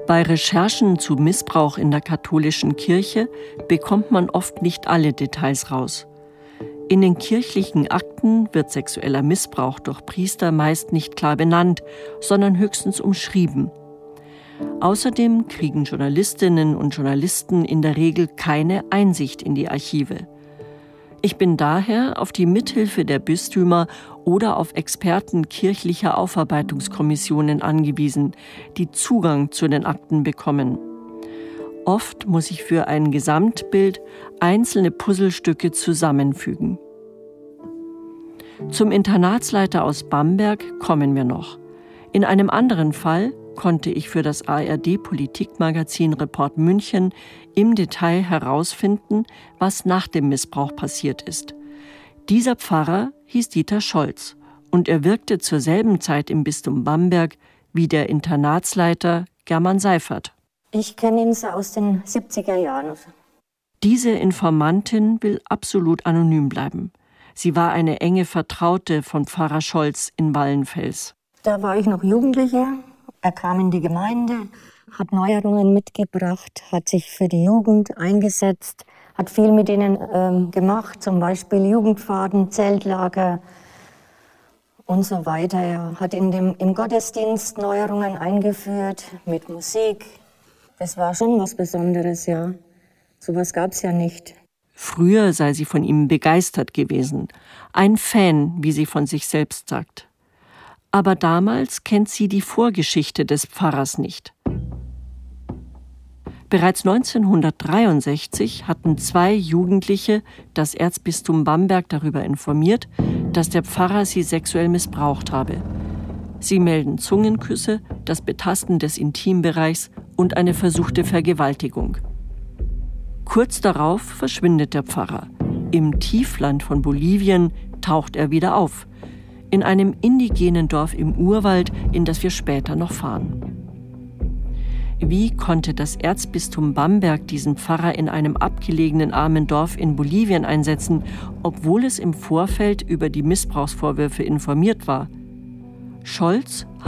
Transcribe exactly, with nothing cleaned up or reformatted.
Bei Recherchen zu Missbrauch in der katholischen Kirche bekommt man oft nicht alle Details raus. In den kirchlichen Akten wird sexueller Missbrauch durch Priester meist nicht klar benannt, sondern höchstens umschrieben. Außerdem kriegen Journalistinnen und Journalisten in der Regel keine Einsicht in die Archive. Ich bin daher auf die Mithilfe der Bistümer oder auf Experten kirchlicher Aufarbeitungskommissionen angewiesen, die Zugang zu den Akten bekommen. Oft muss ich für ein Gesamtbild einzelne Puzzlestücke zusammenfügen. Zum Internatsleiter aus Bamberg kommen wir noch. In einem anderen Fall konnte ich für das A R D-Politikmagazin Report München im Detail herausfinden, was nach dem Missbrauch passiert ist. Dieser Pfarrer hieß Dieter Scholz und er wirkte zur selben Zeit im Bistum Bamberg wie der Internatsleiter German Seifert. Ich kenne ihn so aus den siebziger Jahren. Diese Informantin will absolut anonym bleiben. Sie war eine enge Vertraute von Pfarrer Scholz in Wallenfels. Da war ich noch Jugendliche. Er kam in die Gemeinde, hat Neuerungen mitgebracht, hat sich für die Jugend eingesetzt, hat viel mit ihnen ähm, gemacht, zum Beispiel Jugendfahrten, Zeltlager und so weiter. Er hat in dem, im Gottesdienst Neuerungen eingeführt mit Musik. Das war schon was Besonderes, ja. Sowas gab es ja nicht. Früher sei sie von ihm begeistert gewesen. Ein Fan, wie sie von sich selbst sagt. Aber damals kennt sie die Vorgeschichte des Pfarrers nicht. Bereits neunzehnhundertdreiundsechzig hatten zwei Jugendliche das Erzbistum Bamberg darüber informiert, dass der Pfarrer sie sexuell missbraucht habe. Sie melden Zungenküsse, das Betasten des Intimbereichs und eine versuchte Vergewaltigung. Kurz darauf verschwindet der Pfarrer. Im Tiefland von Bolivien taucht er wieder auf. In einem indigenen Dorf im Urwald, in das wir später noch fahren. Wie konnte das Erzbistum Bamberg diesen Pfarrer in einem abgelegenen armen Dorf in Bolivien einsetzen, obwohl es im Vorfeld über die Missbrauchsvorwürfe informiert war? Scholz